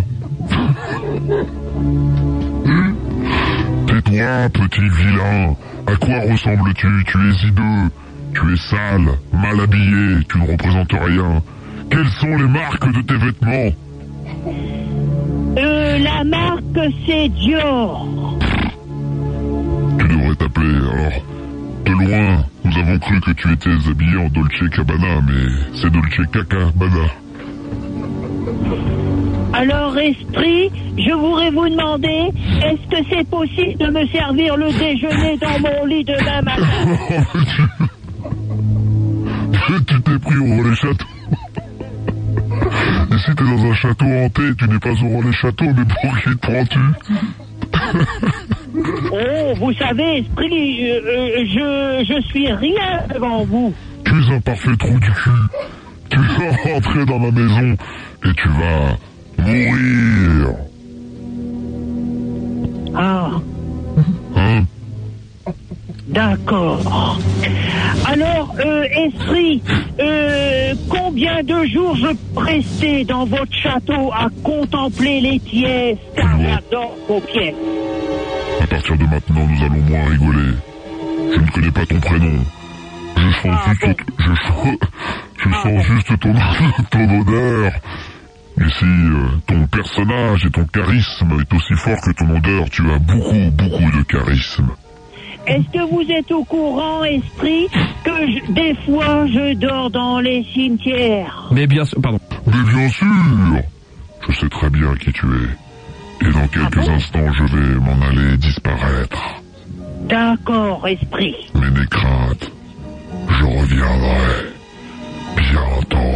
Tais-toi, petit vilain. À quoi ressembles-tu? Tu es hideux. Tu es sale, mal habillé, tu ne représentes rien. Quelles sont les marques de tes vêtements? La marque, c'est Dior. Tu devrais t'appeler, alors... De loin, nous avons cru que tu étais habillé en Dolce Cabana, mais c'est Dolce Cacabana. Alors, esprit, je voudrais vous demander, est-ce que c'est possible de me servir le déjeuner dans mon lit demain matin? Tu t'es pris au relais château. Ici, t'es dans un château hanté, tu n'es pas au relais château, mais pour qui te prends-tu? Oh, vous savez, esprit, je suis rien devant vous. Tu es un parfait trou du cul. Tu vas rentrer dans ma maison et tu vas mourir. Ah. Hein? D'accord. Alors, esprit, combien de jours je peux rester dans votre château à contempler les pièces, car j'adore vos pièces? À partir de maintenant, nous allons moins rigoler. Je ne connais pas ton prénom. Je sens juste ton odeur. Et si ton personnage et ton charisme est aussi fort que ton odeur, tu as beaucoup de charisme. Est-ce que vous êtes au courant, esprit, que des fois je dors dans les cimetières? Mais bien sûr, pardon. Mais bien sûr. Je sais très bien qui tu es. Et dans quelques instants, je vais m'en aller disparaître. D'accord, esprit. Mais n'aie crainte, je reviendrai bientôt.